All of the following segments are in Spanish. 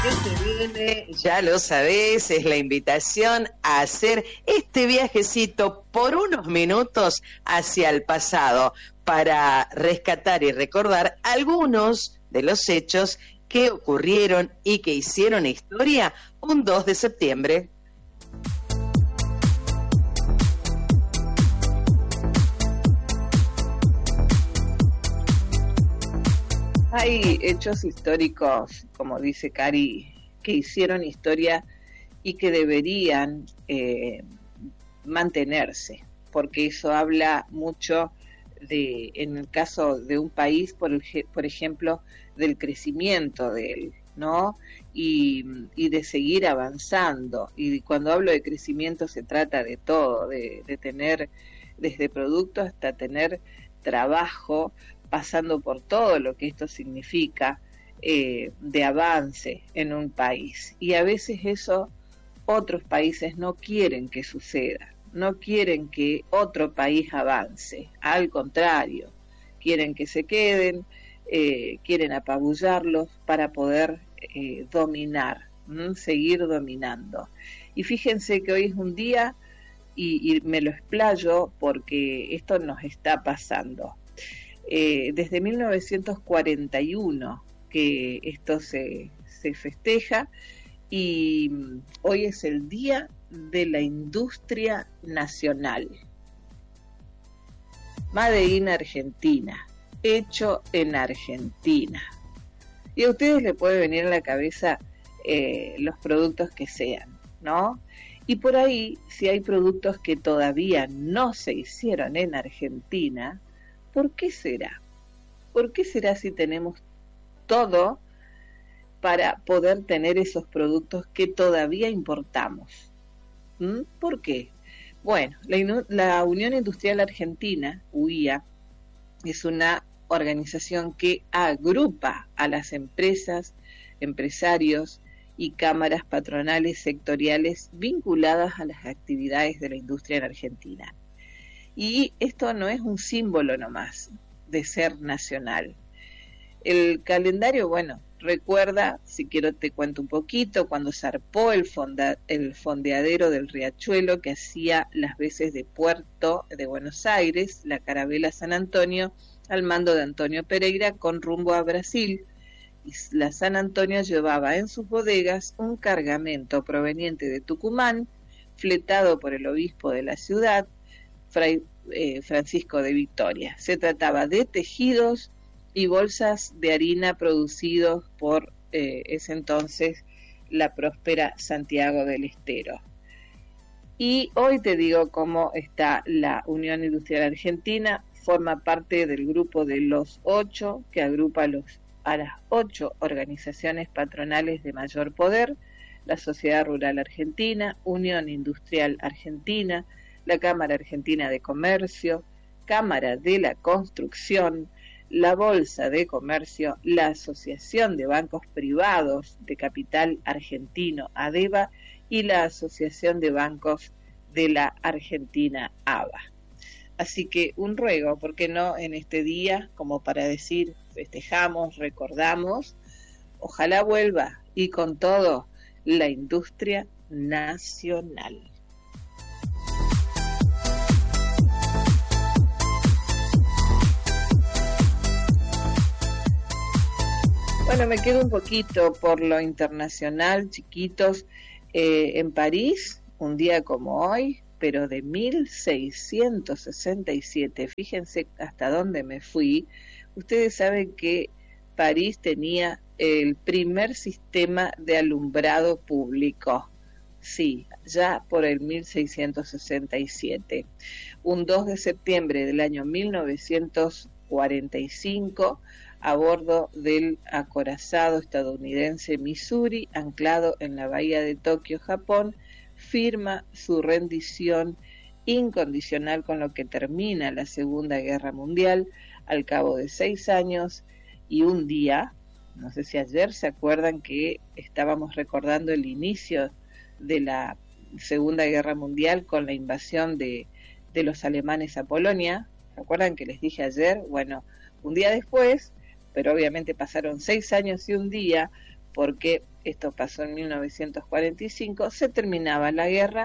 ¿Qué se viene? Ya lo sabés, es la invitación a hacer este viajecito por unos minutos hacia el pasado para rescatar y recordar algunos de los hechos que ocurrieron y que hicieron historia un 2 de septiembre. Hay hechos históricos, como dice Cari, que hicieron historia y que deberían mantenerse, porque eso habla mucho en el caso de un país, por ejemplo, del crecimiento de él, ¿no? Y de seguir avanzando. Y cuando hablo de crecimiento se trata de todo, de tener desde productos hasta tener trabajo, pasando por todo lo que esto significa de avance en un país. Y a veces eso otros países no quieren que suceda, no quieren que otro país avance, al contrario, quieren que se queden, quieren apabullarlos para poder dominar, seguir dominando. Y fíjense que hoy es un día, y me lo explayo porque esto nos está pasando. Desde 1941 que esto se festeja, y hoy es el Día de la Industria Nacional. Made in Argentina, hecho en Argentina. Y a ustedes les puede venir a la cabeza los productos que sean, ¿no? Y por ahí, si hay productos que todavía no se hicieron en Argentina, ¿por qué será? ¿Por qué será si tenemos todo para poder tener esos productos que todavía importamos? ¿Por qué? Bueno, la Unión Industrial Argentina, UIA, es una organización que agrupa a las empresas, empresarios y cámaras patronales sectoriales vinculadas a las actividades de la industria en Argentina. Y esto no es un símbolo nomás de ser nacional. El calendario, bueno, recuerda, si quiero te cuento un poquito, cuando zarpó el fondeadero del Riachuelo, que hacía las veces de puerto de Buenos Aires, la carabela San Antonio, al mando de Antonio Pereira, con rumbo a Brasil. Y la San Antonio llevaba en sus bodegas un cargamento proveniente de Tucumán, fletado por el obispo de la ciudad, Fray Francisco de Victoria. Se trataba de tejidos y bolsas de harina producidos por ese entonces la próspera Santiago del Estero. Y hoy te digo cómo está la Unión Industrial Argentina. Forma parte del grupo de los 8, que agrupa a las 8 organizaciones patronales de mayor poder: la Sociedad Rural Argentina, Unión Industrial Argentina, la Cámara Argentina de Comercio, Cámara de la Construcción, la Bolsa de Comercio, la Asociación de Bancos Privados de Capital Argentino, ADEVA, y la Asociación de Bancos de la Argentina, ABA. Así que un ruego, ¿por qué no en este día, como para decir, festejamos, recordamos? Ojalá vuelva, y con todo, la industria nacional. Bueno, me quedo un poquito por lo internacional, chiquitos. En París, un día como hoy, pero de 1667, fíjense hasta dónde me fui. Ustedes saben que París tenía el primer sistema de alumbrado público. Sí, ya por el 1667. Un 2 de septiembre del año 1945, a bordo del acorazado estadounidense Missouri, anclado en la bahía de Tokio, Japón, firma su rendición incondicional, con lo que termina la Segunda Guerra Mundial al cabo de 6 años y un día. No sé si ayer se acuerdan que estábamos recordando el inicio de la Segunda Guerra Mundial con la invasión de los alemanes a Polonia. ¿Se acuerdan que les dije ayer? Bueno, un día después, pero obviamente pasaron 6 años y un día, porque esto pasó en 1945, se terminaba la guerra,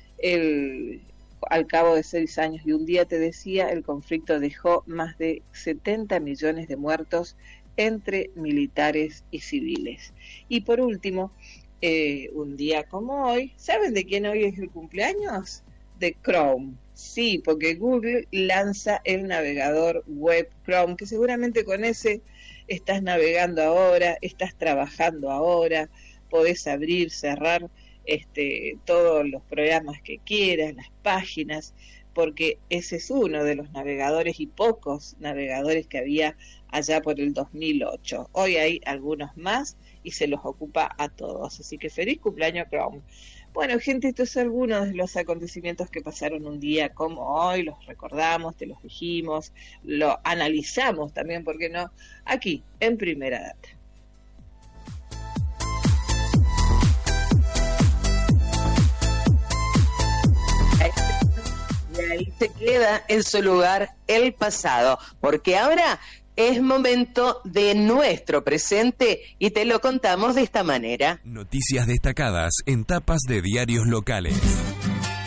al cabo de 6 años y un día, te decía, el conflicto dejó más de 70 millones de muertos entre militares y civiles. Y por último, un día como hoy, ¿saben de quién hoy es el cumpleaños? De Chrome. Sí, porque Google lanza el navegador web Chrome, que seguramente con ese estás navegando ahora, estás trabajando ahora, podés abrir, cerrar todos los programas que quieras, las páginas, porque ese es uno de los navegadores y pocos navegadores que había allá por el 2008. Hoy hay algunos más y se los ocupa a todos. Así que feliz cumpleaños, Chrome. Bueno, gente, estos son algunos de los acontecimientos que pasaron un día como hoy, los recordamos, te los dijimos, lo analizamos también, ¿por qué no? Aquí, en Primera Data. Y ahí se queda en su lugar el pasado, porque ahora es momento de nuestro presente y te lo contamos de esta manera. Noticias destacadas en tapas de diarios locales.